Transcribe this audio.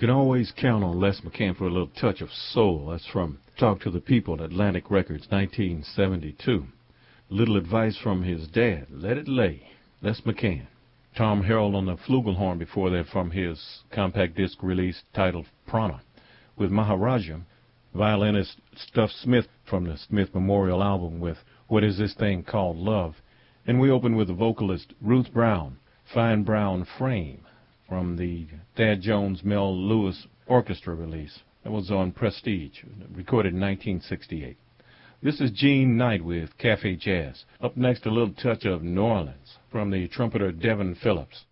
can always count on Les McCann for a little touch of soul. That's from Talk to the People, Atlantic Records, 1972. Little advice from his dad, Let It Lay, Les McCann. Tom Harrell on the flugelhorn before that from his compact disc release titled Prana. With Maharaja, violinist Stuff Smith from the Smith Memorial album with What Is This Thing Called Love. And we open with the vocalist Ruth Brown, Fine Brown Frame, from the Thad Jones Mel Lewis Orchestra release. That was on Prestige, recorded in 1968. This is Gene Knight with Cafe Jazz. Up next, a little touch of New Orleans from the trumpeter Devin Phillips.